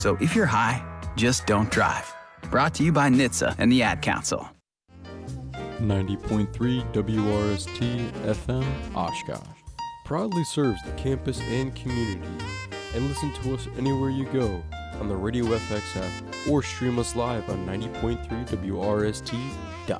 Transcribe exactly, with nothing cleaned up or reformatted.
So if you're high, just don't drive. Brought to you by N H T S A and the Ad Council. ninety point three W R S T F M Oshkosh proudly serves the campus and community. And listen to us anywhere you go on the Radio F X app or stream us live on ninety point three W R S T dot